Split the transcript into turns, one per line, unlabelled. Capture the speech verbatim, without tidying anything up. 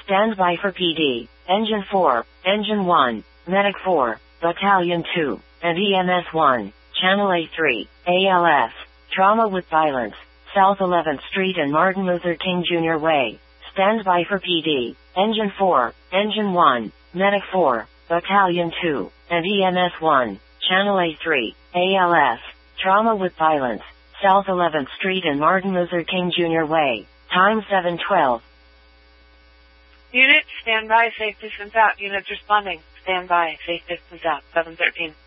Stand by for P D, Engine four, Engine one, Medic four, Battalion two, and E M S one, Channel A three, A L F, Trauma with Violence, South eleventh Street and Martin Luther King Junior Way. Stand by for P D, Engine four, Engine one, Medic four, Battalion two, and E M S one, Channel A three, A L F, Trauma with Violence, South eleventh Street and Martin Luther King Junior Way. Time seven twelve.
Unit, stand by, safe distance out. Units responding. Stand by, safe distance out. seven thirteen.